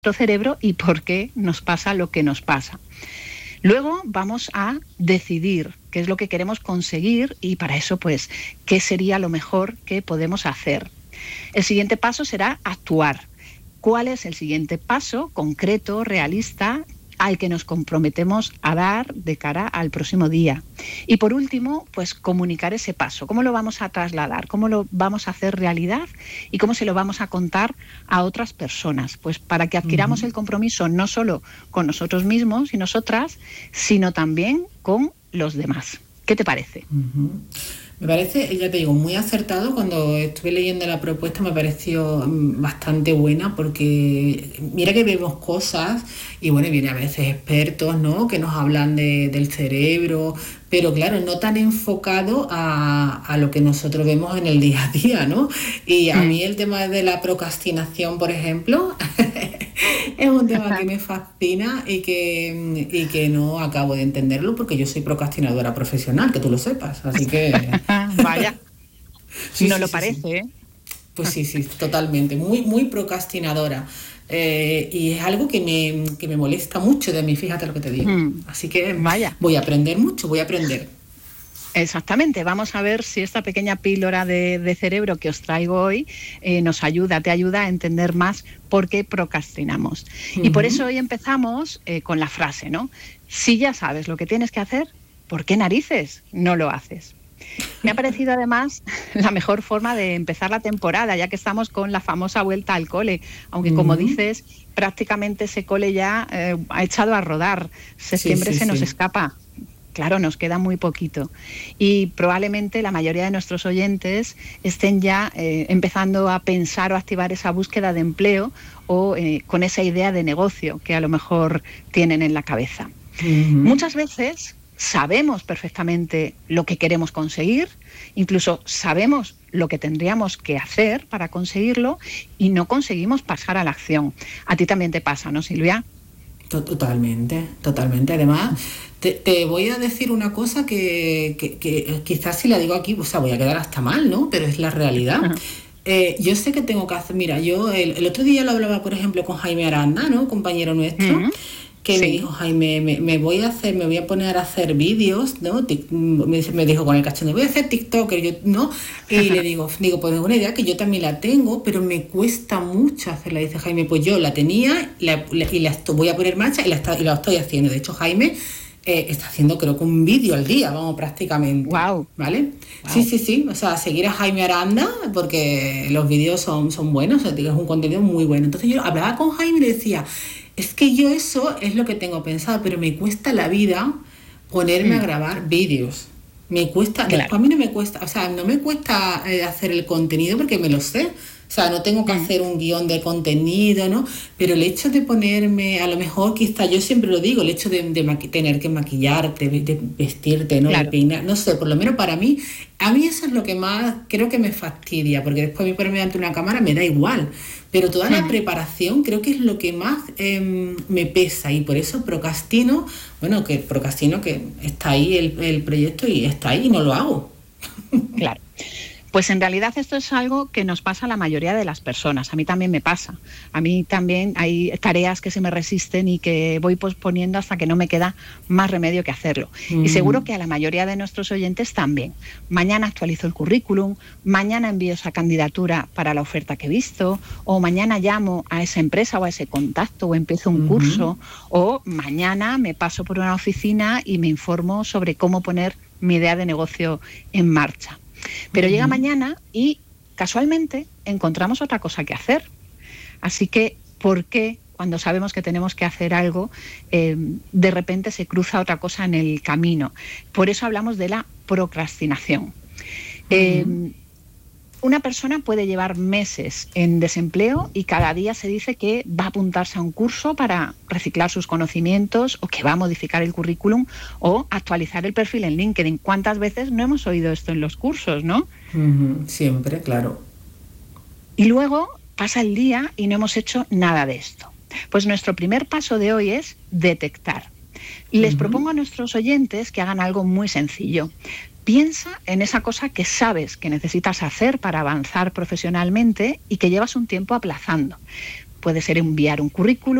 cerebro y por qué nos pasa lo que nos pasa. Luego vamos a decidir qué es lo que queremos conseguir y para eso, pues, qué sería lo mejor que podemos hacer. El siguiente paso será actuar. ¿Cuál es el siguiente paso concreto, realista, al que nos comprometemos a dar de cara al próximo día? Y por último, pues comunicar ese paso. ¿Cómo lo vamos a trasladar? ¿Cómo lo vamos a hacer realidad? ¿Y cómo se lo vamos a contar a otras personas? Pues para que adquiramos el compromiso no solo con nosotros mismos y nosotras, sino también con los demás. ¿Qué te parece? Me parece, ya te digo, muy acertado. Cuando estuve leyendo la propuesta me pareció bastante buena, porque mira que vemos cosas y bueno, vienen a veces expertos, ¿no?, que nos hablan del cerebro, pero claro, no tan enfocado a lo que nosotros vemos en el día a día, ¿no? Y a mí el tema de la procrastinación, por ejemplo, es un tema que me fascina y que no acabo de entenderlo, porque yo soy procrastinadora profesional, que tú lo sepas, así que... Vaya, sí, no sí, lo sí, parece, sí. ¿eh? Pues sí, totalmente, muy procrastinadora. Y es algo que me molesta mucho de mí, fíjate lo que te digo. Así que Vaya. voy a aprender mucho, voy a aprender. Exactamente, vamos a ver si esta pequeña píldora de cerebro que os traigo hoy te ayuda a entender más por qué procrastinamos. Y por eso hoy empezamos con la frase, ¿no? Si ya sabes lo que tienes que hacer, ¿por qué narices no lo haces? Me ha parecido además la mejor forma de empezar la temporada, ya que estamos con la famosa vuelta al cole, aunque como dices, prácticamente ese cole ya ha echado a rodar. Septiembre se nos escapa. Claro, nos queda muy poquito y probablemente la mayoría de nuestros oyentes estén ya empezando a pensar o activar esa búsqueda de empleo o con esa idea de negocio que a lo mejor tienen en la cabeza. Muchas veces sabemos perfectamente lo que queremos conseguir, incluso sabemos lo que tendríamos que hacer para conseguirlo y no conseguimos pasar a la acción. A ti también te pasa, ¿no, Silvia? Totalmente. Además, te voy a decir una cosa que quizás si la digo aquí, o sea, voy a quedar hasta mal, ¿no? Pero es la realidad. Yo sé que tengo que hacer... Mira, yo el otro día lo hablaba, por ejemplo, con Jaime Aranda, ¿no?, compañero nuestro, que me dijo, Jaime, me voy a poner a hacer vídeos, ¿no? Me dijo con el cachondeo, voy a hacer TikToker, yo, ¿no? Y le digo, pues es una idea que yo también la tengo, pero me cuesta mucho hacerla. Dice Jaime, pues yo la tenía y la voy a poner en marcha y la estoy haciendo. De hecho, Jaime está haciendo, creo que un vídeo al día, vamos, prácticamente. Wow. ¿Vale? Wow. Sí. O sea, seguir a Jaime Aranda, porque los vídeos son buenos, o sea, es un contenido muy bueno. Entonces yo hablaba con Jaime y le decía, es que yo eso es lo que tengo pensado, pero me cuesta la vida ponerme a grabar vídeos. Me cuesta, claro. Después a mí no me cuesta, o sea, no me cuesta hacer el contenido porque me lo sé. O sea, no tengo que hacer un guión de contenido, ¿no? Pero el hecho de ponerme, a lo mejor quizá, yo siempre lo digo, el hecho de tener que maquillarte, de vestirte, ¿no? Claro. De peinar, no sé, por lo menos para mí, a mí eso es lo que más creo que me fastidia, porque después a mí ponerme ante una cámara me da igual. Pero toda la preparación creo que es lo que más me pesa, y por eso procrastino, que está ahí el proyecto y está ahí y no lo hago. Claro. Pues en realidad esto es algo que nos pasa a la mayoría de las personas. A mí también me pasa. A mí también hay tareas que se me resisten y que voy posponiendo hasta que no me queda más remedio que hacerlo. Y seguro que a la mayoría de nuestros oyentes también. Mañana actualizo el currículum, mañana envío esa candidatura para la oferta que he visto, o mañana llamo a esa empresa o a ese contacto o empiezo un curso, o mañana me paso por una oficina y me informo sobre cómo poner mi idea de negocio en marcha. Pero llega mañana y casualmente encontramos otra cosa que hacer. Así que, ¿por qué cuando sabemos que tenemos que hacer algo, de repente se cruza otra cosa en el camino? Por eso hablamos de la procrastinación. Una persona puede llevar meses en desempleo y cada día se dice que va a apuntarse a un curso para reciclar sus conocimientos, o que va a modificar el currículum o actualizar el perfil en LinkedIn. ¿Cuántas veces no hemos oído esto en los cursos, no? Siempre, claro. Y luego pasa el día y no hemos hecho nada de esto. Pues nuestro primer paso de hoy es detectar. Les propongo a nuestros oyentes que hagan algo muy sencillo. Piensa en esa cosa que sabes que necesitas hacer para avanzar profesionalmente y que llevas un tiempo aplazando. puede ser enviar un currículum,